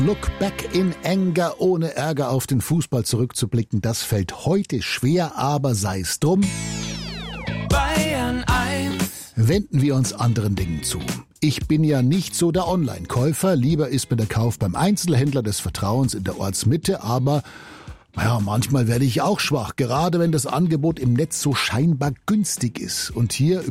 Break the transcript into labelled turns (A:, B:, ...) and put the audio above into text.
A: Look back in anger, ohne Ärger auf den Fußball zurückzublicken, das fällt heute schwer, aber sei's drum.
B: Bayern 1.
A: Wenden wir uns anderen Dingen zu. Ich bin ja nicht so der Online-Käufer, lieber ist mir der Kauf beim Einzelhändler des Vertrauens in der Ortsmitte, aber manchmal werde ich auch schwach, gerade wenn das Angebot im Netz so scheinbar günstig ist. Und hier